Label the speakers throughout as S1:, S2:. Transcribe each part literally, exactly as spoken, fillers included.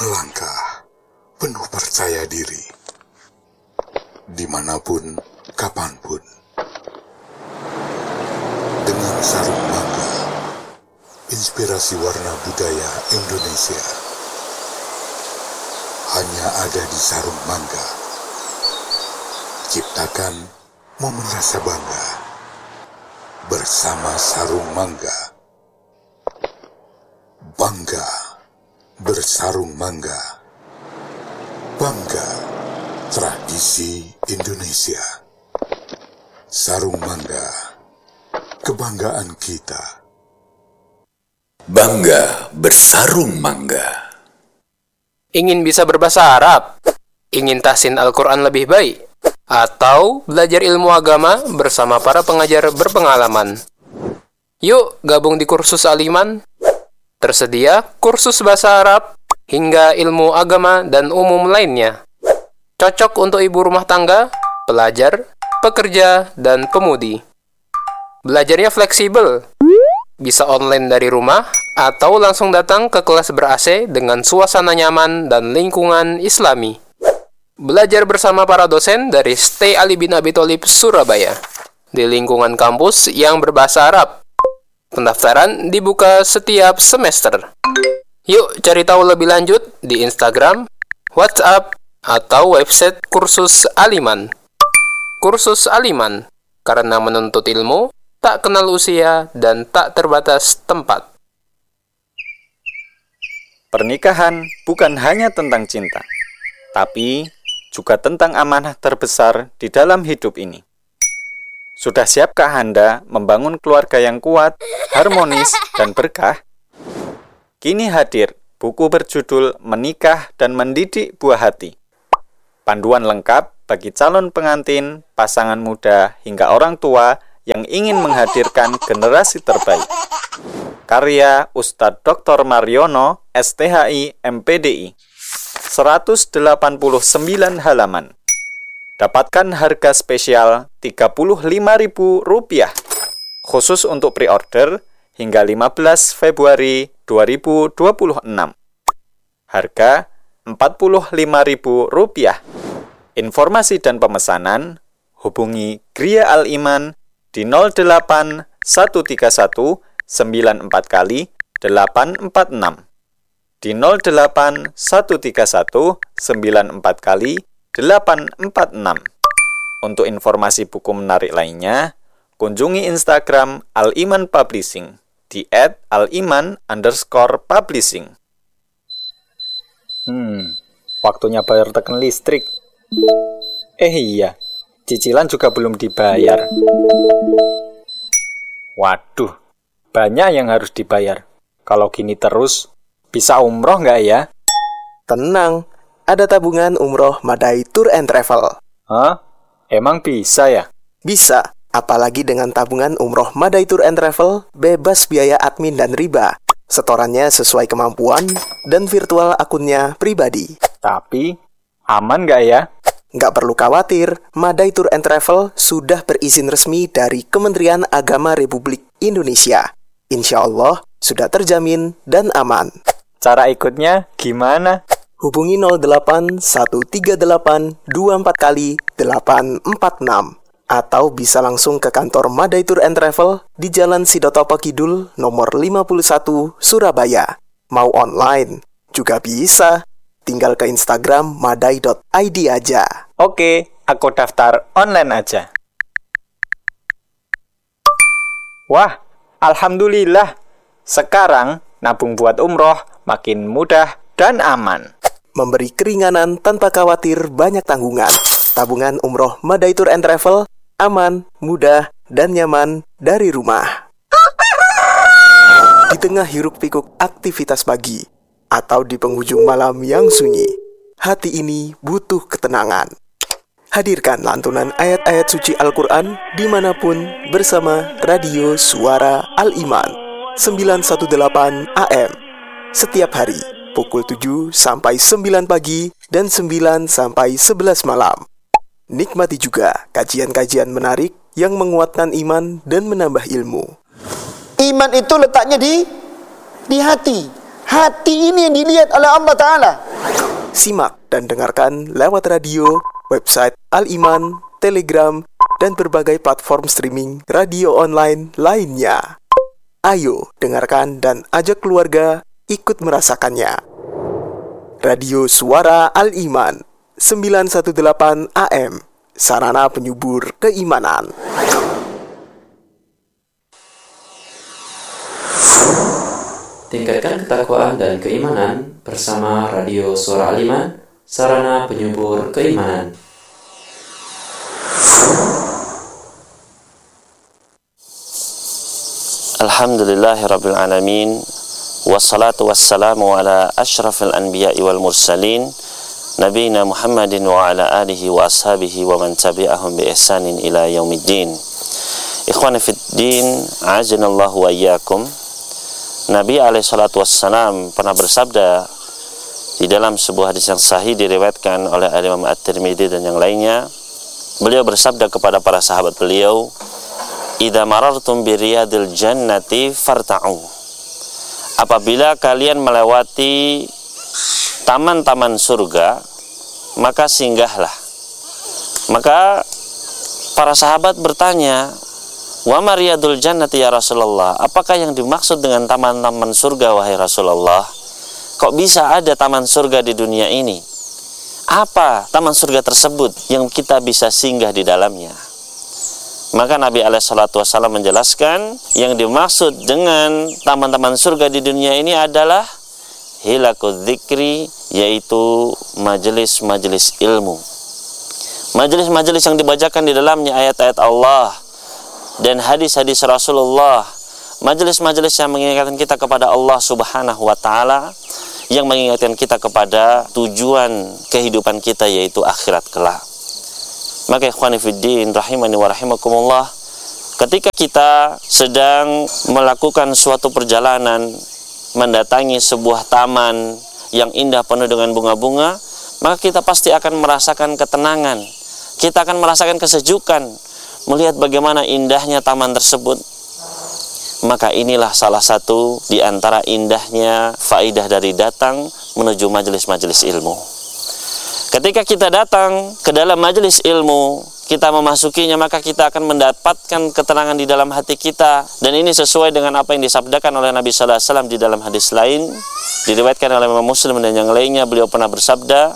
S1: melangkah penuh percaya diri, dimanapun, kapanpun. Dengan sarung mangga, inspirasi warna budaya Indonesia hanya ada di sarung mangga. Ciptakan momen rasa bangga bersama sarung mangga. Bangga bersarung mangga. Bangga tradisi Indonesia. Sarung mangga, kebanggaan kita.
S2: Bangga bersarung mangga.
S3: Ingin bisa berbahasa Arab? Ingin tahsin Al-Quran lebih baik? Atau belajar ilmu agama bersama para pengajar berpengalaman? Yuk gabung di kursus Al-Iman. Tersedia kursus bahasa Arab hingga ilmu agama dan umum lainnya. Cocok untuk ibu rumah tangga, pelajar, pekerja, dan pemudi. Belajarnya fleksibel. Bisa online dari rumah atau langsung datang ke kelas ber-A C dengan suasana nyaman dan lingkungan Islami. Belajar bersama para dosen dari Stay Ali bin Abi Thalib Surabaya di lingkungan kampus yang berbahasa Arab. Pendaftaran dibuka setiap semester. Yuk cari tahu lebih lanjut di Instagram, WhatsApp, atau website kursus Al-Iman. Kursus Al-Iman, karena menuntut ilmu tak kenal usia dan tak terbatas tempat.
S4: Pernikahan bukan hanya tentang cinta, tapi juga tentang amanah terbesar di dalam hidup ini. Sudah siapkah Anda membangun keluarga yang kuat, harmonis, dan berkah? Kini hadir buku berjudul Menikah dan Mendidik Buah Hati. Panduan lengkap bagi calon pengantin, pasangan muda, hingga orang tua yang ingin menghadirkan generasi terbaik. Karya Ustadz Doktor Mariono, S T H I, M P D I. seratus delapan puluh sembilan halaman. Dapatkan harga spesial tiga puluh lima ribu rupiah. Khusus untuk pre-order hingga lima belas Februari dua ribu dua puluh enam. Harga empat puluh lima ribu rupiah. Informasi dan pemesanan hubungi Gria Al-Iman di nol delapan satu tiga satu sembilan empat kali delapan empat enam, di nol delapan satu tiga satu sembilan empat kali delapan empat enam. Untuk informasi buku menarik lainnya, kunjungi Instagram Al-Iman Publishing di et aliman underscore publishing.
S5: Hmm, waktunya bayar tekan listrik. Eh iya, cicilan juga belum dibayar. Waduh, banyak yang harus dibayar. Kalau gini terus, bisa umroh nggak ya?
S6: Tenang, ada tabungan umroh Madai Tour and Travel.
S5: Hah? Emang bisa ya?
S6: Bisa, apalagi dengan tabungan umroh Madai Tour and Travel, bebas biaya admin dan riba. Setorannya sesuai kemampuan dan virtual akunnya pribadi.
S5: Tapi, aman nggak ya?
S6: Nggak perlu khawatir, Madai Tour and Travel sudah berizin resmi dari Kementerian Agama Republik Indonesia. Insya Allah, sudah terjamin dan aman.
S5: Cara ikutnya gimana?
S6: Hubungi nol delapan satu tiga delapan dua empat kali delapan empat enam atau bisa langsung ke kantor Madai Tour and Travel di Jalan Sidotopo Kidul nomor lima puluh satu Surabaya. Mau online juga bisa. Tinggal ke Instagram madai dot i d aja.
S5: Oke, aku daftar online aja. Wah, alhamdulillah. Sekarang nabung buat umroh makin mudah dan aman.
S6: Memberi keringanan tanpa khawatir banyak tanggungan. Tabungan umroh Madai Tour and Travel aman, mudah, dan nyaman dari rumah. Di tengah hiruk-pikuk aktivitas pagi atau di penghujung malam yang sunyi, hati ini butuh ketenangan. Hadirkan lantunan ayat-ayat suci Al-Quran dimanapun bersama Radio Suara Al-Iman sembilan satu delapan A M setiap hari pukul tujuh sampai sembilan pagi dan sembilan sampai sebelas malam. Nikmati juga kajian-kajian menarik yang menguatkan iman dan menambah ilmu.
S7: Iman itu letaknya di di hati. Hati ini yang dilihat oleh Allah Ta'ala.
S6: Simak dan dengarkan lewat radio, website Al-Iman, Telegram, dan berbagai platform streaming radio online lainnya. Ayo dengarkan dan ajak keluarga ikut merasakannya. Radio Suara Al-Iman sembilan satu delapan A M, sarana penyubur keimanan.
S7: Tingkatkan ketakwaan dan keimanan bersama Radio Suara Al-Iman, sarana penyubur keimanan.
S8: Alhamdulillahirabbil alamin, wassalatu wassalamu ala asyrafil anbiya'i wal mursalin, nabiyina Muhammadin wa ala alihi wa ashabihi wa man tabi'ahum bi ihsanin ila yaumiddin. Ikhwani fid din, a'azinallahu wa iyyakum. Nabi alaihi salatu wassalam pernah bersabda di dalam sebuah hadis yang sahih diriwayatkan oleh Imam At-Tirmidzi dan yang lainnya. Beliau bersabda kepada para sahabat beliau, "Idza marartum bi riyadil jannati farta'u." Apabila kalian melewati taman-taman surga, maka singgahlah. Maka para sahabat bertanya, "Wa mariyadul jannati ya Rasulullah?" Apakah yang dimaksud dengan taman-taman surga wahai Rasulullah? Kok bisa ada taman surga di dunia ini? Apa taman surga tersebut yang kita bisa singgah di dalamnya? Maka Nabi alaihi salatu wasallam menjelaskan, yang dimaksud dengan taman-taman surga di dunia ini adalah hilakul dzikri, yaitu majelis-majelis ilmu. Majelis-majelis yang dibacakan di dalamnya ayat-ayat Allah dan hadis-hadis Rasulullah, majelis-majelis yang mengingatkan kita kepada Allah Subhanahu wa taala, yang mengingatkan kita kepada tujuan kehidupan kita, yaitu akhirat kelak. Maka ikhwani fiddin rahimani wa rahimakumullah, ketika kita sedang melakukan suatu perjalanan mendatangi sebuah taman yang indah penuh dengan bunga-bunga, maka kita pasti akan merasakan ketenangan, kita akan merasakan kesejukan melihat bagaimana indahnya taman tersebut. Maka inilah salah satu di antara indahnya faidah dari datang menuju majelis-majelis ilmu. Ketika kita datang ke dalam majelis ilmu, kita memasukinya, maka kita akan mendapatkan ketenangan di dalam hati kita. Dan ini sesuai dengan apa yang disabdakan oleh Nabi sallallahu alaihi wasallam di dalam hadis lain, diriwayatkan oleh Imam Muslim dan yang lainnya. Beliau pernah bersabda,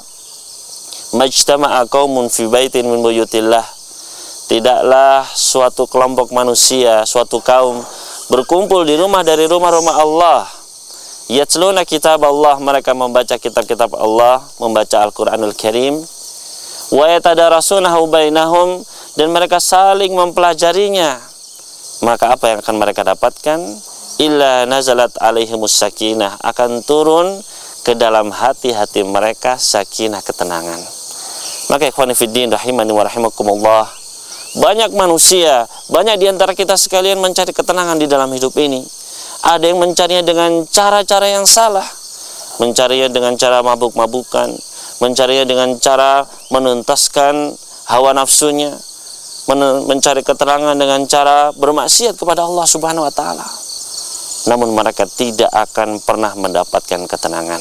S8: "Majtama'a qaumun fi baitin min buyutillah." Tidaklah suatu kelompok manusia, suatu kaum berkumpul di rumah dari rumah-rumah Allah. Yatluna kitab Allah, mereka membaca kitab-kitab Allah, membaca Al-Quranul Karim. Wa yatadarasunahu bainahum, dan mereka saling mempelajarinya. Maka apa yang akan mereka dapatkan? Illa nazalat alaihimus sakinah, akan turun ke dalam hati-hati mereka sakinah, ketenangan. Maka ikhwani fiddin rahimani wa rahimakumullah, banyak manusia, banyak di antara kita sekalian mencari ketenangan di dalam hidup ini. Ada yang mencarinya dengan cara-cara yang salah, mencarinya dengan cara mabuk-mabukan, mencarinya dengan cara menuntaskan hawa nafsunya, men- mencari keterangan dengan cara bermaksiat kepada Allah Subhanahu wa taala. Namun mereka tidak akan pernah mendapatkan ketenangan.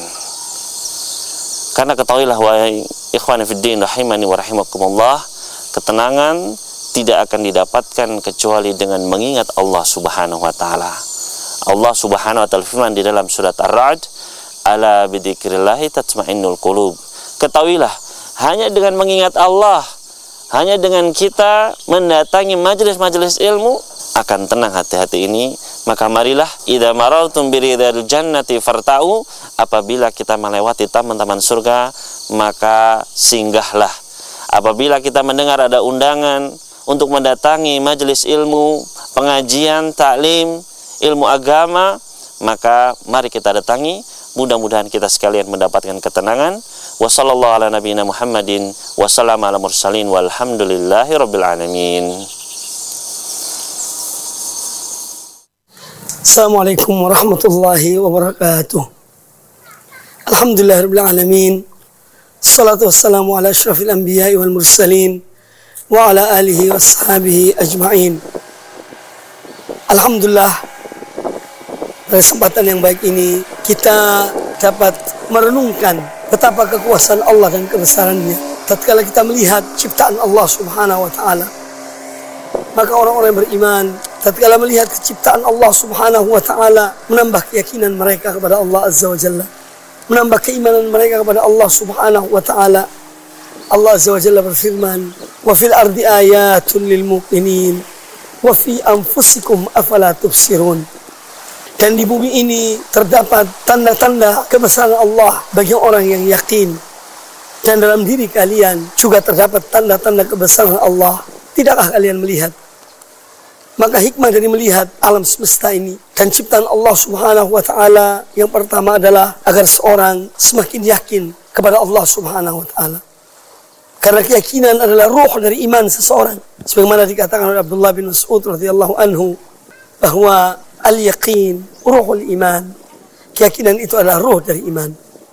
S8: Karena ketahuilah wahai ikhwan fiddin rahimani wa rahimakumullah, ketenangan tidak akan didapatkan kecuali dengan mengingat Allah Subhanahu wa taala. Allah Subhanahu wa taala firman di dalam surat Ar-Ra'd, "Ala bidzikrillahi tatma'innul qulub." Ketahuilah, hanya dengan mengingat Allah, hanya dengan kita mendatangi majelis-majelis ilmu, akan tenang hati-hati ini. Maka marilah, idza marartum biridal jannati farta'u, apabila kita melewati taman-taman surga, maka singgahlah. Apabila kita mendengar ada undangan untuk mendatangi majelis ilmu, pengajian, taklim, ilmu agama, maka mari kita datangi. Mudah-mudahan kita sekalian mendapatkan ketenangan. Wa sallallahu ala nabiyina Muhammadin wa sallam ala mursalin walhamdulillahi rabbil alamin.
S9: Assalamualaikum warahmatullahi wabarakatuh. Alhamdulillahi rabbil alamin. Salatu wassalamu ala asyrafil anbiya'i wal mursalin wa ala alihi wa ashabihi ajma'in. Alhamdulillah, pada kesempatan yang baik ini kita dapat merenungkan betapa kekuasaan Allah dan kebesarannya. Tatkala kita melihat ciptaan Allah Subhanahu wa taala, maka orang-orang yang beriman tatkala melihat ciptaan Allah Subhanahu wa taala menambah keyakinan mereka kepada Allah Azza wa Jalla, menambah keimanan mereka kepada Allah Subhanahu wa taala. Allah Azza wa Jalla berfirman, "Wa fil ardi ayatun lil muqinin wa fi anfusikum afala tubsirun." Dan di bumi ini terdapat tanda-tanda kebesaran Allah bagi orang yang yakin. Dan dalam diri kalian juga terdapat tanda-tanda kebesaran Allah. Tidakkah kalian melihat? Maka hikmah dari melihat alam semesta ini dan ciptaan Allah Subhanahu wa taala yang pertama adalah agar seorang semakin yakin kepada Allah Subhanahu wa taala. Karena keyakinan adalah ruh dari iman seseorang. Sebagaimana dikatakan oleh Abdullah bin Mas'ud radhiyallahu anhu bahwa al-yaqin ruhul iman. Keyakinan itu adalah ruh dari iman.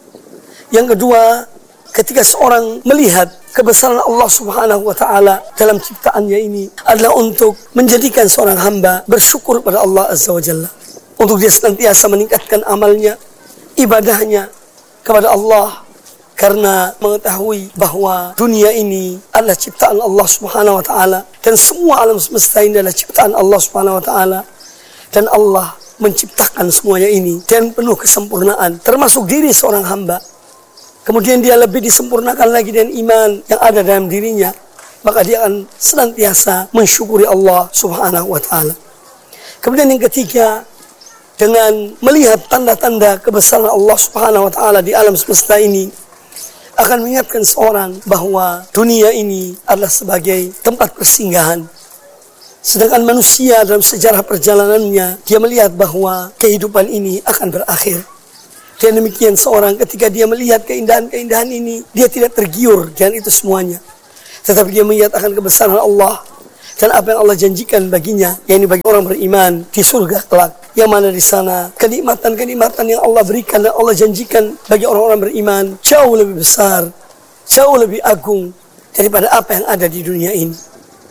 S9: Yang kedua, ketika seorang melihat kebesaran Allah Subhanahu wa taala dalam ciptaannya ini adalah untuk menjadikan seorang hamba bersyukur pada Allah Azza wa Jalla. Untuk dia senantiasa meningkatkan amalnya, ibadahnya kepada Allah, karena mengetahui bahwa dunia ini adalah ciptaan Allah Subhanahu wa taala dan semua alam semesta ini adalah ciptaan Allah Subhanahu wa taala. Dan Allah menciptakan semuanya ini dan penuh kesempurnaan, termasuk diri seorang hamba. Kemudian dia lebih disempurnakan lagi dengan iman yang ada dalam dirinya, maka dia akan senantiasa mensyukuri Allah Subhanahu wa taala. Kemudian yang ketiga, dengan melihat tanda-tanda kebesaran Allah Subhanahu wa taala di alam semesta ini akan mengingatkan seorang bahwa dunia ini adalah sebagai tempat persinggahan. Sedangkan manusia dalam sejarah perjalanannya, dia melihat bahwa kehidupan ini akan berakhir. Dan demikian seorang ketika dia melihat keindahan-keindahan ini, dia tidak tergiur dengan itu semuanya. Tetapi dia melihat akan kebesaran Allah dan apa yang Allah janjikan baginya, yakni bagi orang beriman di surga kelak. Yang mana di sana kenikmatan-kenikmatan yang Allah berikan dan Allah janjikan bagi orang-orang beriman jauh lebih besar, jauh lebih agung daripada apa yang ada di dunia ini.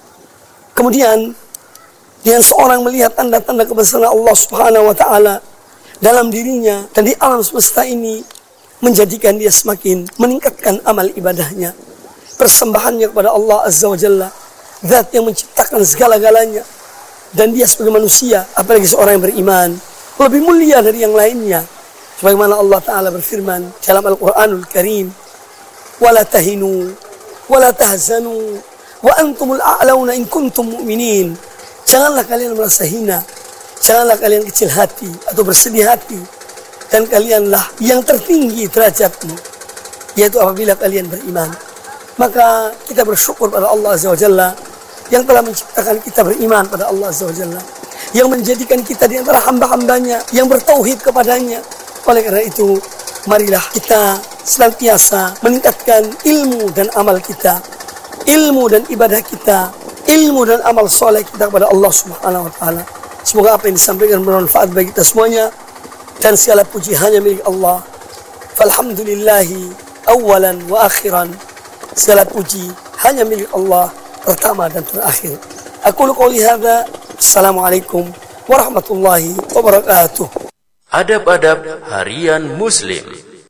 S9: Kemudian dengan seorang melihat tanda-tanda kebesaran Allah Subhanahu wa taala dalam dirinya dan di alam semesta ini, menjadikan dia semakin meningkatkan amal ibadahnya, persembahannya kepada Allah Azza wa Jalla, zat yang menciptakan segala-galanya. Dan dia sebagai manusia, apalagi seorang yang beriman, lebih mulia dari yang lainnya. Sebagaimana Allah Ta'ala berfirman dalam Al-Quranul Karim, وَلَا تَهِنُوا وَلَا تَهْزَنُوا وَأَنْتُمُ الْأَعْلَوْنَ إِنْ كُنْتُمْ مُؤْمِنِينَ. Janganlah kalian merasa hina, janganlah kalian kecil hati atau bersedih hati, dan kalianlah yang tertinggi derajatmu, yaitu apabila kalian beriman. Maka kita bersyukur pada Allah Azza wa Jalla yang telah menciptakan kita beriman pada Allah Azza wa Jalla, yang menjadikan kita di antara hamba-hambanya yang bertauhid kepadanya. Oleh karena itu, marilah kita senantiasa meningkatkan ilmu dan amal kita, ilmu dan ibadah kita, ilmu dan amal soleh kita kepada Allah Subhanahu wa taala. Semoga apa yang disampaikan bermanfaat bagi kita semuanya, dan segala puji hanya milik Allah. Falhamdulillahi awalan wa akhiran. Segala puji hanya milik Allah, pertama dan terakhir. Aku qouli hadza. Assalamualaikum warahmatullahi wabarakatuh.
S7: Adab-adab harian Muslim.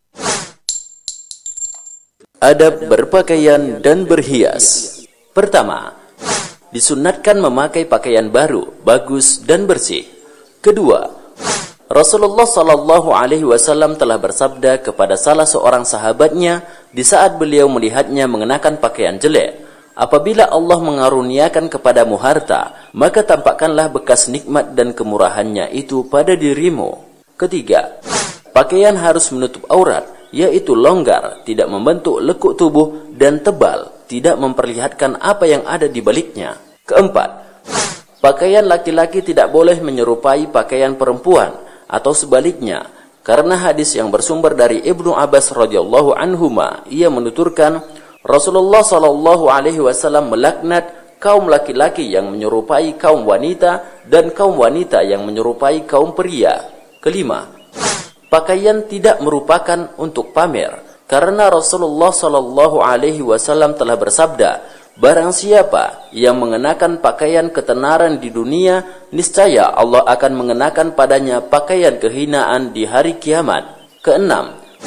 S7: Adab berpakaian dan berhias. Pertama, disunatkan memakai pakaian baru, bagus dan bersih. Kedua, Rasulullah Shallallahu Alaihi Wasallam telah bersabda kepada salah seorang sahabatnya di saat beliau melihatnya mengenakan pakaian jelek, apabila Allah mengaruniakan kepadamu harta, maka tampakkanlah bekas nikmat dan kemurahannya itu pada dirimu. Ketiga, pakaian harus menutup aurat, yaitu longgar, tidak membentuk lekuk tubuh, dan tebal, tidak memperlihatkan apa yang ada di baliknya. Keempat, pakaian laki-laki tidak boleh menyerupai pakaian perempuan, atau sebaliknya, karena hadis yang bersumber dari Ibnu Abbas radhiyallahu anhuma, ia menuturkan Rasulullah Shallallahu Alaihi Wasallam melaknat kaum laki-laki yang menyerupai kaum wanita dan kaum wanita yang menyerupai kaum pria. Kelima, pakaian tidak merupakan untuk pamer, karena Rasulullah Shallallahu Alaihi Wasallam telah bersabda, barang siapa yang mengenakan pakaian ketenaran di dunia, niscaya Allah akan mengenakan padanya pakaian kehinaan di hari kiamat. Keenam,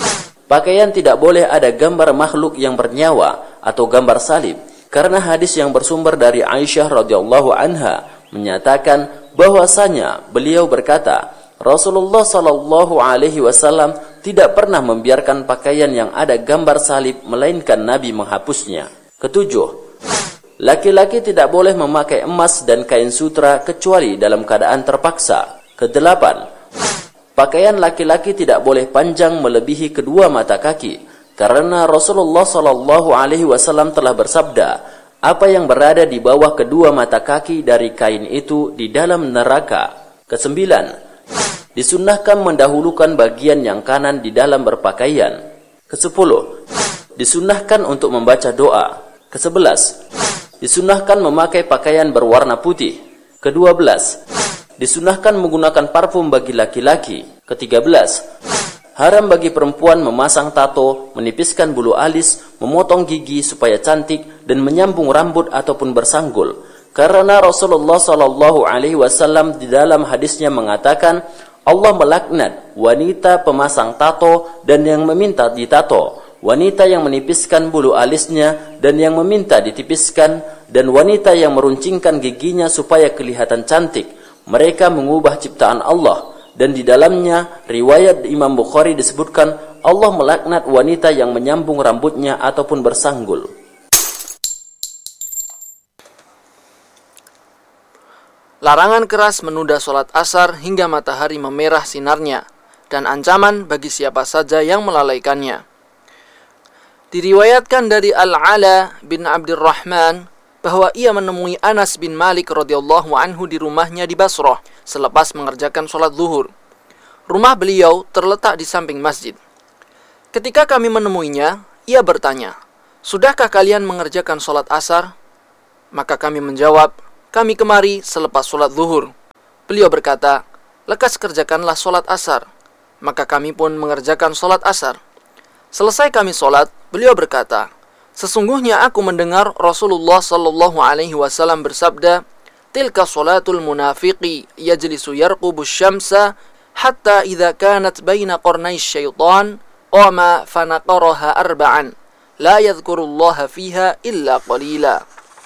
S7: Pakaian tidak boleh ada gambar makhluk yang bernyawa atau gambar salib, karena hadis yang bersumber dari Aisyah radhiyallahu anha menyatakan bahwasanya beliau berkata, Rasulullah sallallahu alaihi wasallam tidak pernah membiarkan pakaian yang ada gambar salib melainkan Nabi menghapusnya. Ketujuh, laki-laki tidak boleh memakai emas dan kain sutra kecuali dalam keadaan terpaksa. Kedelapan, pakaian laki-laki tidak boleh panjang melebihi kedua mata kaki, karena Rasulullah sallallahu alaihi wasallam telah bersabda, apa yang berada di bawah kedua mata kaki dari kain itu di dalam neraka. Kesembilan, disunnahkan mendahulukan bagian yang kanan di dalam berpakaian. Kesepuluh, disunnahkan untuk membaca doa. Kesebelas, disunnahkan memakai pakaian berwarna putih. Kedua belas, disunnahkan menggunakan parfum bagi laki-laki. Ketiga belas, haram bagi perempuan memasang tato, menipiskan bulu alis, memotong gigi supaya cantik, dan menyambung rambut ataupun bersanggul. Karena Rasulullah sallallahu alaihi wasallam di dalam hadisnya mengatakan, Allah melaknat wanita pemasang tato dan yang meminta ditato, wanita yang menipiskan bulu alisnya dan yang meminta ditipiskan, dan wanita yang meruncingkan giginya supaya kelihatan cantik. Mereka mengubah ciptaan Allah. Dan di dalamnya riwayat Imam Bukhari disebutkan Allah melaknat wanita yang menyambung rambutnya ataupun bersanggul.
S10: Larangan keras menunda sholat asar hingga matahari memerah sinarnya, dan ancaman bagi siapa saja yang melalaikannya. Diriwayatkan dari Al-Ala bin Abdurrahman bahwa ia menemui Anas bin Malik radhiyallahu anhu di rumahnya di Basrah selepas mengerjakan sholat zuhur. Rumah beliau terletak di samping masjid. Ketika kami menemuinya, ia bertanya, "Sudahkah kalian mengerjakan sholat asar?" Maka kami menjawab, "Kami kemari selepas sholat zuhur." Beliau berkata, "Lekas kerjakanlah sholat asar." Maka kami pun mengerjakan sholat asar. Selesai kami sholat, beliau berkata, "Sesungguhnya aku mendengar Rasulullah sallallahu alaihi wasallam bersabda, tilka sholatul munafiqi yajlisu yarqubu syamsa hatta idza kanat baina qarnai syaitan qama fanaqaraha arba'an la yadhkurullaha fiha illa qalila."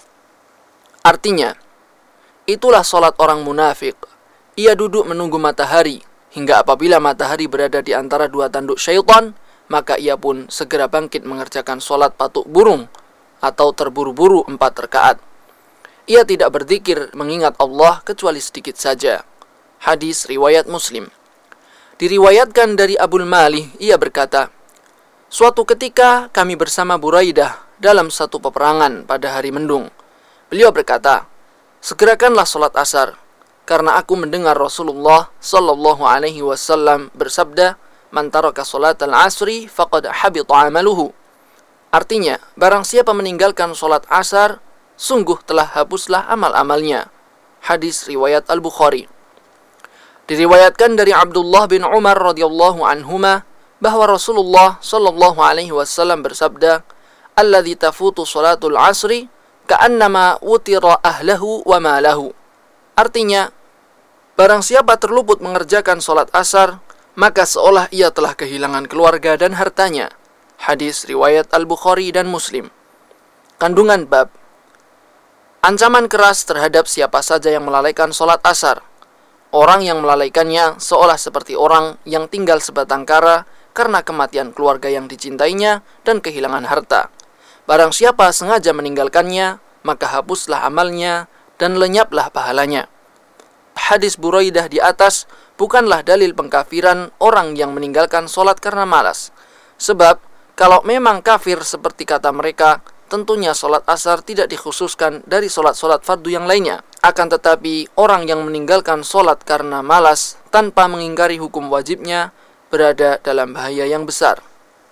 S10: Artinya, itulah sholat orang munafik. Ia duduk menunggu matahari hingga apabila matahari berada di antara dua tanduk syaitan, maka ia pun segera bangkit mengerjakan sholat patuk burung atau terburu-buru empat rakaat. Ia tidak berzikir mengingat Allah kecuali sedikit saja. Hadis riwayat Muslim. Diriwayatkan dari Abul Malih, ia berkata, suatu ketika kami bersama Buraidah dalam satu peperangan pada hari mendung. Beliau berkata, segerakanlah sholat asar, karena aku mendengar Rasulullah sallallahu alaihi wasallam bersabda, man taraka sholat al-asri faqad habita amaluhu. Artinya, barang siapa meninggalkan sholat asar, sungguh telah hapuslah amal-amalnya. Hadis riwayat Al-Bukhari. Diriwayatkan dari Abdullah bin Umar radhiyallahu anhuma bahwa Rasulullah sallallahu alaihi wasallam bersabda, alladzi tafutu sholatul asri ka'annama wutira ahlahu wa malahu. Artinya, barang siapa terluput mengerjakan sholat asar, maka seolah ia telah kehilangan keluarga dan hartanya. Hadis riwayat Al-Bukhari dan Muslim. Kandungan bab. Ancaman keras terhadap siapa saja yang melalaikan sholat asar. Orang yang melalaikannya seolah seperti orang yang tinggal sebatang kara karena kematian keluarga yang dicintainya dan kehilangan harta. Barang siapa sengaja meninggalkannya, maka hapuslah amalnya dan lenyaplah pahalanya. Hadis Buraidah di atas bukanlah dalil pengkafiran orang yang meninggalkan sholat karena malas. Sebab, kalau memang kafir seperti kata mereka, tentunya sholat asar tidak dikhususkan dari sholat-sholat fardu yang lainnya. Akan tetapi, orang yang meninggalkan sholat karena malas tanpa mengingkari hukum wajibnya berada dalam bahaya yang besar.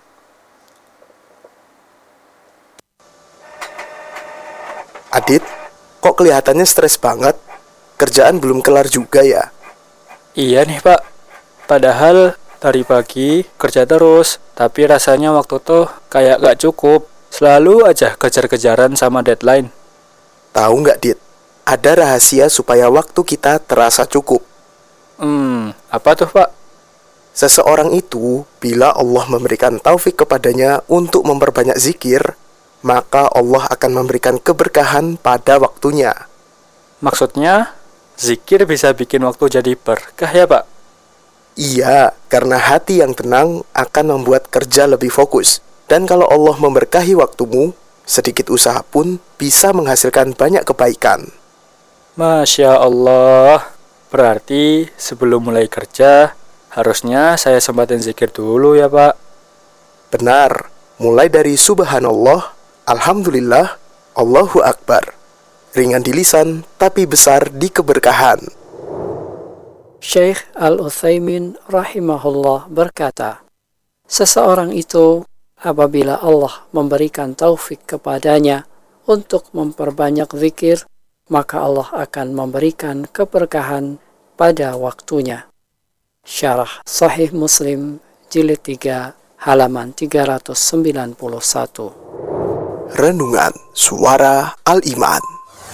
S6: Adit, kok kelihatannya stres banget? Kerjaan belum kelar juga ya?
S5: Iya nih Pak, padahal dari pagi kerja terus, tapi rasanya waktu tuh kayak gak cukup. Selalu aja kejar-kejaran sama deadline.
S6: Tahu nggak Dit, ada rahasia supaya waktu kita terasa cukup.
S5: Hmm, apa tuh Pak?
S6: Seseorang itu, bila Allah memberikan taufik kepadanya untuk memperbanyak zikir, maka Allah akan memberikan keberkahan pada waktunya.
S5: Maksudnya, zikir bisa bikin waktu jadi berkah ya Pak?
S6: Iya, karena hati yang tenang akan membuat kerja lebih fokus. Dan kalau Allah memberkahi waktumu, sedikit usaha pun bisa menghasilkan banyak kebaikan.
S5: Masya Allah. Berarti sebelum mulai kerja, harusnya saya sempatin zikir dulu ya Pak?
S6: Benar, mulai dari Subhanallah, Alhamdulillah, Allahu Akbar. Ringan di lisan, tapi besar di keberkahan.
S11: Syekh Al-Utsaimin rahimahullah berkata, seseorang itu apabila Allah memberikan taufik kepadanya untuk memperbanyak zikir, maka Allah akan memberikan keberkahan pada waktunya. Syarah Sahih Muslim jilid tiga halaman tiga ratus sembilan puluh satu.
S6: Renungan Suara Al-Iman.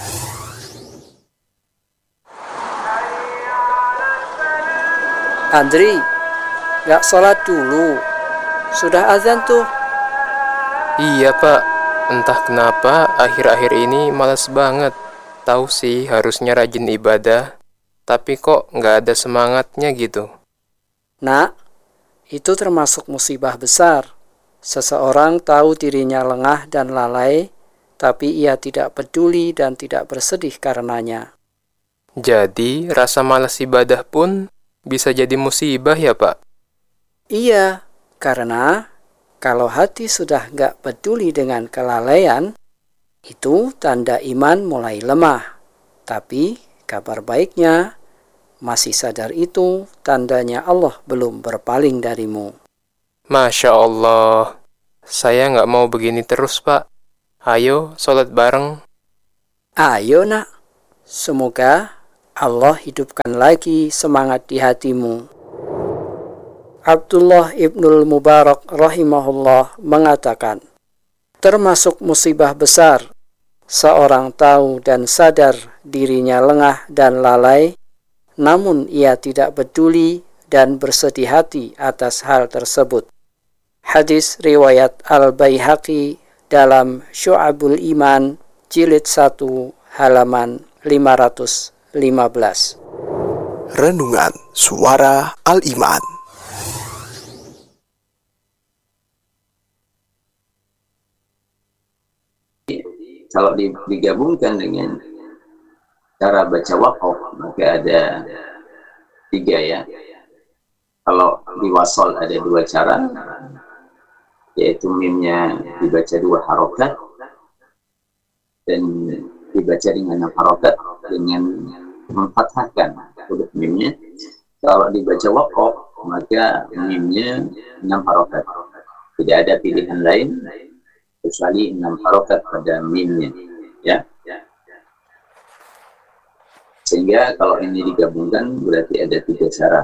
S11: Andri, gak sholat dulu. Sudah azan tuh.
S3: Iya Pak, entah kenapa akhir-akhir ini malas banget. Tahu sih harusnya rajin ibadah, tapi kok nggak ada semangatnya gitu.
S11: Nak, itu termasuk musibah besar. Seseorang tahu dirinya lengah dan lalai, tapi ia tidak peduli dan tidak bersedih karenanya.
S3: Jadi rasa malas ibadah pun bisa jadi musibah ya Pak?
S11: Iya, karena kalau hati sudah nggak peduli dengan kelalaian, itu tanda iman mulai lemah. Tapi kabar baiknya, masih sadar itu tandanya Allah belum berpaling darimu.
S3: Masya Allah, saya nggak mau begini terus Pak. Ayo sholat bareng.
S11: Ayo nak, semoga Allah hidupkan lagi semangat di hatimu. Abdullah ibnul Mubarak rahimahullah mengatakan, termasuk musibah besar, seorang tahu dan sadar dirinya lengah dan lalai, namun ia tidak peduli dan bersedih hati atas hal tersebut. Hadis riwayat Al-Baihaqi dalam Syu'abul Iman jilid satu halaman lima ratus lima belas.
S6: Renungan Suara Al-Iman.
S12: Kalau digabungkan dengan cara baca waqaf, maka ada tiga ya. Kalau di wasol ada dua cara, yaitu mimnya dibaca dua harokat dan dibaca dengan enam harokat dengan memfathahkan huruf mimnya. Kalau dibaca waqaf, maka mimnya enam harokat. Tidak ada pilihan lain kecuali enam harokat pada mimnya, ya. Sehingga kalau ini digabungkan berarti ada tiga cara.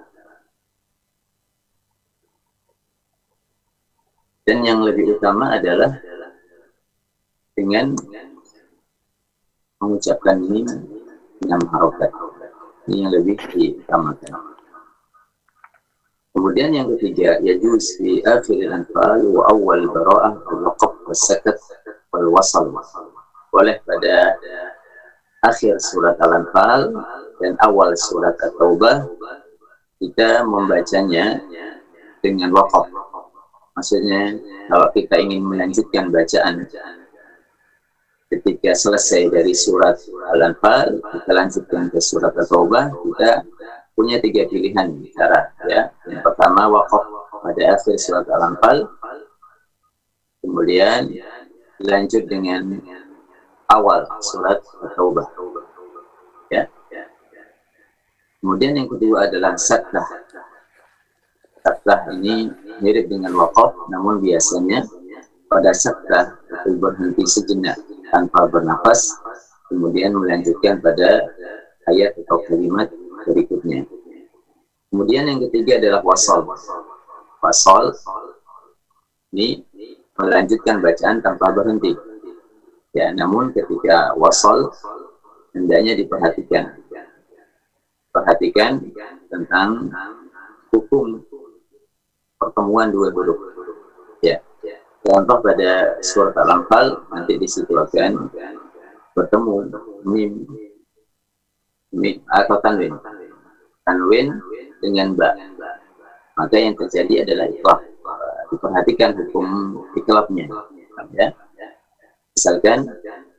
S12: Dan yang lebih utama adalah dengan mengucapkan ini enam harokat. Ini yang lebih diutamakan. Kemudian yang ketiga, yajuz fi akhir al-anfal wa awal bara'ah al-waqaf was-sakat wal-wasal. Boleh pada akhir surat Al-Anfal dan awal surat At-Taubah kita membacanya dengan waqaf. Maksudnya kalau kita ingin melanjutkan bacaan ketika selesai dari surat Al-Anfal, kita lanjutkan ke surat At-Taubah, kita punya tiga pilihan cara, ya. Yang pertama waqaf pada akhir surat Al-Anfal, kemudian lanjut dengan awal surat At-Taubah, ya. Kemudian yang kedua adalah saktah. Saktah ini mirip dengan waqaf, namun biasanya pada saktah itu berhenti sejenak tanpa bernafas, kemudian melanjutkan pada ayat atau kalimat berikutnya. Kemudian yang ketiga adalah wasal. Wasal ini melanjutkan bacaan tanpa berhenti. Ya, namun ketika wasal hendaknya diperhatikan. Perhatikan tentang hukum pertemuan dua huruf. Ya. Contoh pada surat Al-Anfal nanti disebutkan bertemu mim, mim atau tanwin. Tanwin dengan ba. Maka yang terjadi adalah ikhlas. Diperhatikan hukum ikhlasnya. Ya. Misalkan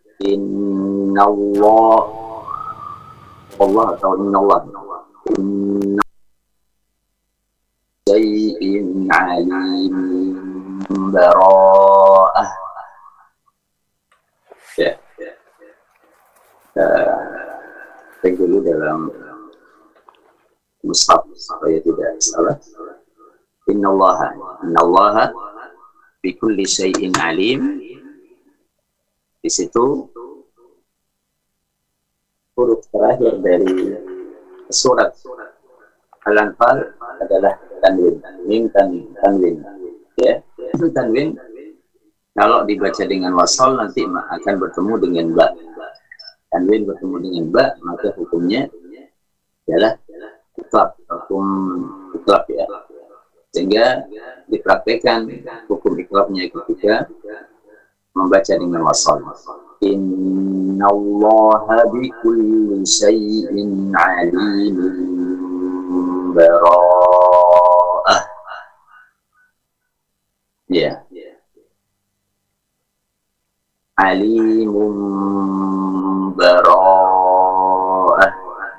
S12: innallah Allah atau innallah inna shay'in alim bara'ah. Ya. Cek dulu dalam mushaf supaya tidak salah. Innallaha innallaha bi kulli syai'in alim. Di situ huruf terakhir dari surat Al-Anfal adalah tanwin, mim tan tanwin. Ya, tanwin kalau dibaca dengan wasal nanti akan bertemu dengan ba. Tanwin bertemu dengan ba, maka hukumnya adalah iklab, hukum iklab ya. Sehingga dipraktekkan hukum iklabnya ketika membaca dengan wasal. Innallaha bikulli syai'in alimun bara'ah. Ya. Alimun bara'ah.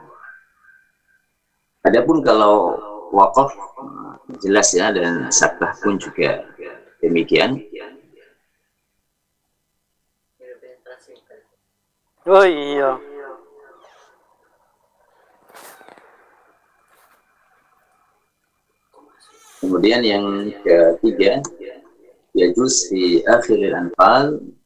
S12: Adapun kalau waqaf jelas ya, dan saktah pun juga demikian.
S11: Oh iya.
S12: Kemudian yang ketiga, yajuz fi akhir al-anfal